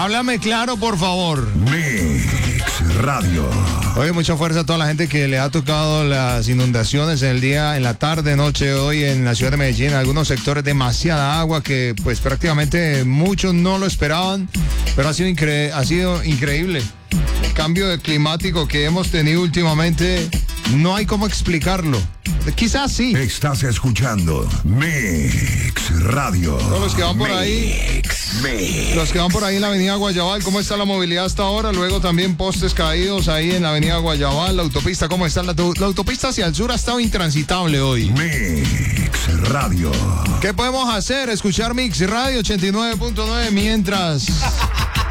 Háblame claro, por favor. Mix Radio. Oye, mucha fuerza a toda la gente que le ha tocado las inundaciones en la tarde, noche, hoy en la ciudad de Medellín. En algunos sectores demasiada agua que pues prácticamente muchos no lo esperaban, pero ha sido increíble. El cambio climático que hemos tenido últimamente, no hay cómo explicarlo. Quizás sí. Estás escuchando Mix Radio. Todos los que van por ahí, Mix. los que van por ahí en la avenida Guayabal, ¿cómo está la movilidad hasta ahora? Luego también postes caídos ahí en la avenida Guayabal, la autopista, ¿cómo está? La autopista hacia el sur ha estado intransitable hoy. Mix Radio. ¿Qué podemos hacer? Escuchar Mix Radio 89.9 mientras